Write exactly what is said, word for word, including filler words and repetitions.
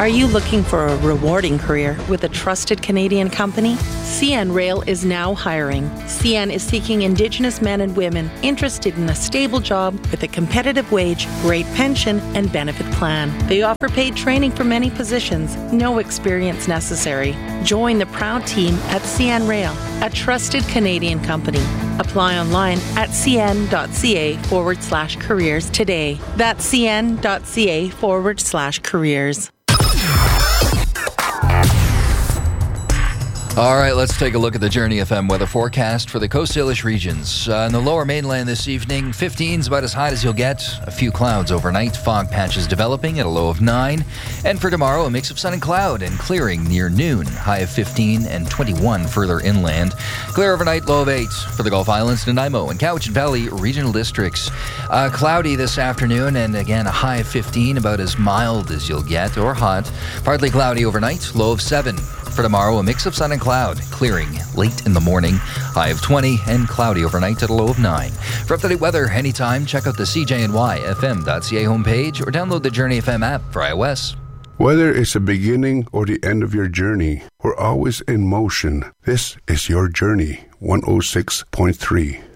Are you looking for a rewarding career with a trusted Canadian company? C N Rail is now hiring. C N is seeking Indigenous men and women interested in a stable job with a competitive wage, great pension, and benefit plan. They offer paid training for many positions, no experience necessary. Join the proud team at C N Rail, a trusted Canadian company. Apply online at cn.ca forward slash careers today. That's cn.ca forward slash careers. All right, let's take a look at the Journey F M weather forecast for the Coast Salish regions. Uh, in the lower mainland this evening, fifteen is about as hot as you'll get. A few clouds overnight, fog patches developing at a low of nine. And for tomorrow, a mix of sun and cloud and clearing near noon. High of fifteen and twenty-one further inland. Clear overnight, low of eight for the Gulf Islands, Nanaimo, and Cowichan Valley regional districts. Uh, cloudy this afternoon, and again, a high of fifteen, about as mild as you'll get, or hot. Partly cloudy overnight, low of seven. For tomorrow, a mix of sun and cloud, clearing late in the morning, high of twenty, and cloudy overnight at a low of nine. For up-to-date weather anytime, check out the C J N Y F M dot C A homepage or download the Journey F M app for iOS. Whether it's the beginning or the end of your journey, we're always in motion. This is your Journey one oh six point three.